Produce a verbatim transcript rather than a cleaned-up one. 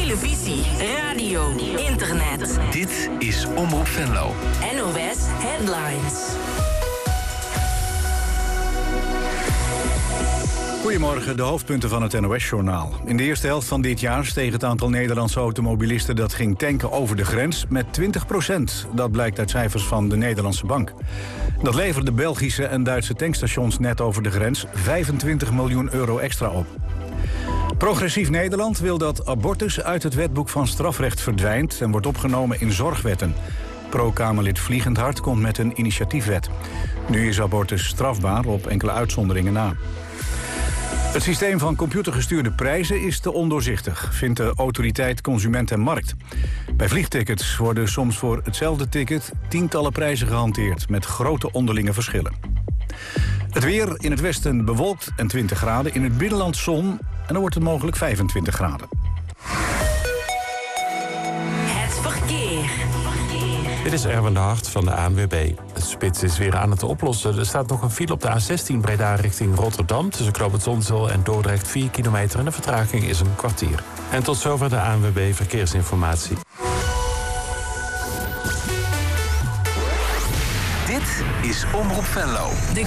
televisie, radio, internet. Dit is Omroep Venlo. N O S Headlines. Goedemorgen, de hoofdpunten van het N O S-journaal. In de eerste helft van dit jaar steeg het aantal Nederlandse automobilisten dat ging tanken over de grens met twintig procent. Dat blijkt uit cijfers van de Nederlandse Bank. Dat leverde Belgische en Duitse tankstations net over de grens vijfentwintig miljoen euro extra op. Progressief Nederland wil dat abortus uit het wetboek van strafrecht verdwijnt en wordt opgenomen in zorgwetten. Pro-Kamerlid Vliegendhart komt met een initiatiefwet. Nu is abortus strafbaar op enkele uitzonderingen na. Het systeem van computergestuurde prijzen is te ondoorzichtig, vindt de autoriteit Consument en Markt. Bij vliegtickets worden soms voor hetzelfde ticket tientallen prijzen gehanteerd, met grote onderlinge verschillen. Het weer: in het westen bewolkt en twintig graden, in het binnenland zon en dan wordt het mogelijk vijfentwintig graden. Het verkeer. Dit is Erwin de Hart van de A N W B. De spits is weer aan het oplossen. Er staat nog een file op de A zestien Breda richting Rotterdam. Tussen Knoop het Zonzeel en Dordrecht vier kilometer en de vertraging is een kwartier. En tot zover de A N W B Verkeersinformatie. Dit is Omroep Venlo.